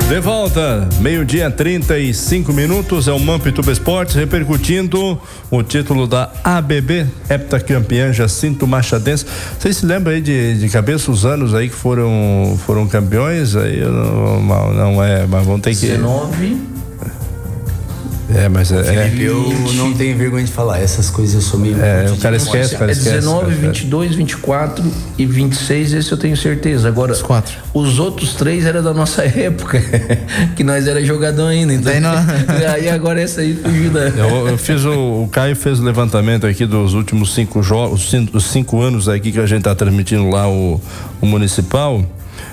De volta, 12:35, é o Mampituba Esportes repercutindo o título da ABB, heptacampeã Jacinto Machadense. Vocês se lembram aí de cabeça os anos aí que foram campeões? Aí não é, mas vão ter que... 19. Mas Felipe, eu não tenho vergonha de falar, essas coisas eu sou meio... o cara esquece, 19, 22, 24 e 26, esse eu tenho certeza. Agora, os outros 3 eram da nossa época, que nós era jogador ainda, então aí agora essa aí fugiu da... Eu fiz o Caio fez o levantamento aqui dos últimos 5 jogos, os 5 anos aqui que a gente tá transmitindo lá o Municipal.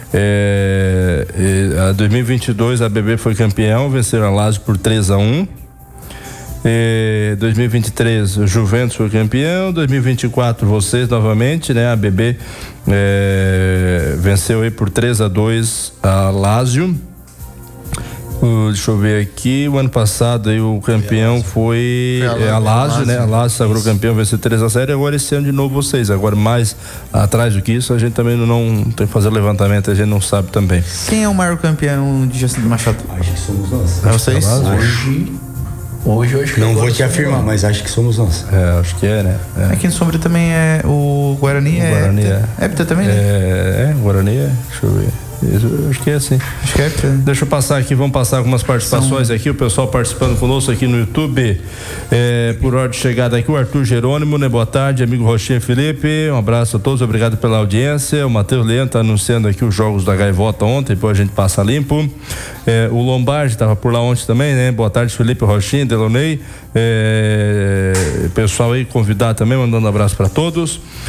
A 2022 a ABB foi campeão, venceram a Lazio por 3-1. 2023 o Juventus foi campeão. 2024 vocês novamente, né? A ABB venceu aí por 3-2 a Lazio. Deixa eu ver aqui, o ano passado aí o campeão foi a Lazio, né? A Lazio sagrou campeão, venceu 3-0. Agora esse ano de novo vocês. Agora mais atrás do que isso a gente também não tem que fazer levantamento, a gente não sabe também. Quem é o maior campeão de Jacinto Machado? Acho que somos nós. É vocês? Hoje eu acho que não vou te afirmar, mas acho que somos nós. Acho que é, né? Aqui em Sombrio também é o Guarani. Guarani Hepta também, né? Guarani deixa eu ver. Acho que é assim. Acho que é. Deixa eu passar aqui, vamos passar algumas participações aqui, o pessoal participando conosco aqui no YouTube, por ordem de chegada aqui, o Arthur Jerônimo, né? Boa tarde, amigo Rochinha Felipe, um abraço a todos, obrigado pela audiência. O Matheus Leandro tá anunciando aqui os jogos da Gaivota ontem, depois a gente passa limpo. O Lombardi estava por lá ontem também, né? Boa tarde, Felipe, Rochinha, Delonei, pessoal aí convidado também, mandando um abraço para todos.